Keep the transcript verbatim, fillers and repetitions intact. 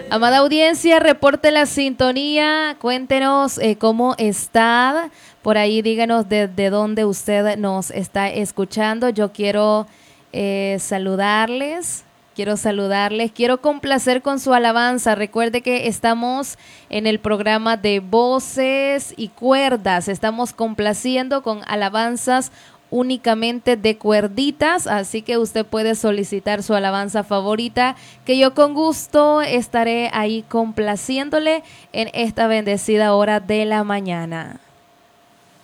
Amada audiencia, reporte la sintonía, cuéntenos eh, cómo está, por ahí díganos de, de dónde usted nos está escuchando. Yo quiero eh, saludarles, quiero saludarles, quiero complacer con su alabanza. Recuerde que estamos en el programa de Voces y Cuerdas, estamos complaciendo con alabanzas únicamente de cuerditas, así que usted puede solicitar su alabanza favorita, que yo con gusto estaré ahí complaciéndole en esta bendecida hora de la mañana.